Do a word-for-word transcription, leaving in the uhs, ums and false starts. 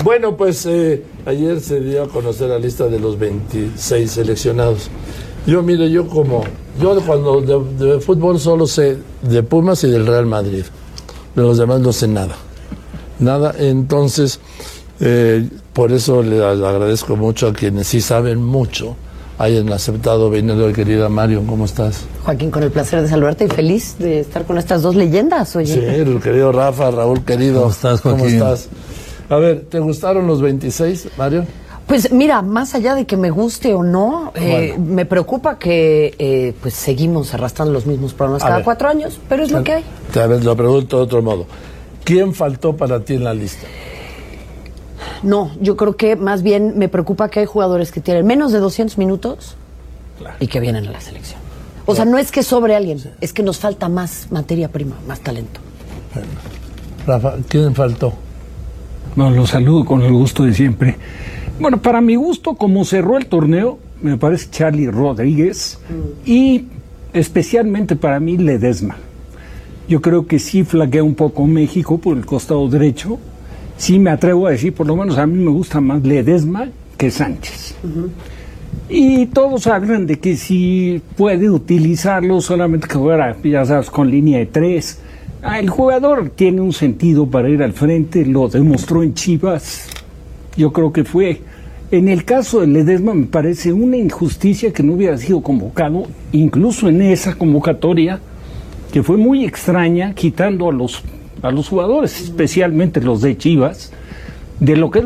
Bueno, pues eh, ayer se dio a conocer la lista de los veintiséis seleccionados. Yo, mire, yo como, yo cuando de, de fútbol solo sé de Pumas y del Real Madrid. De los demás no sé nada. Nada, entonces, eh, por eso le agradezco mucho a quienes sí saben mucho, hayan aceptado venir hoy, querida Mario. ¿Cómo estás? Joaquín, con el placer de saludarte y feliz de estar con estas dos leyendas, oye. Sí, el querido Rafa, Raúl, querido. ¿Cómo estás, Joaquín? ¿Cómo estás? A ver, ¿te gustaron los veintiséis, Mario? Pues mira, más allá de que me guste o no, eh, Bueno. me preocupa que eh, pues seguimos arrastrando los mismos problemas A cada ver. cuatro años, pero es lo que hay. Te lo pregunto de otro modo. ¿Quién faltó para ti en la lista? No, yo creo que más bien me preocupa que hay jugadores que tienen menos de doscientos minutos Claro. y que vienen a la selección. O sea, no es que sobre alguien, sí. Es que nos falta más materia prima, más talento. Bueno. Rafa, ¿quién faltó? No, los saludo con el gusto de siempre. Bueno, para mi gusto, como cerró el torneo, me parece Charly Rodríguez mm. y especialmente para mí Ledesma. Yo creo que sí flaquea un poco México por el costado derecho. Sí me atrevo a decir, por lo menos a mí me gusta más Ledesma que Sánchez. Uh-huh. Y todos hablan de que si puede utilizarlo solamente que fuera, ya sabes, con línea de tres. Ah, el jugador tiene un sentido para ir al frente, lo demostró en Chivas. Yo creo que fue. En el caso de Ledesma me parece una injusticia que no hubiera sido convocado, incluso en esa convocatoria, que fue muy extraña, quitando a los, a los jugadores, especialmente los de Chivas, de lo que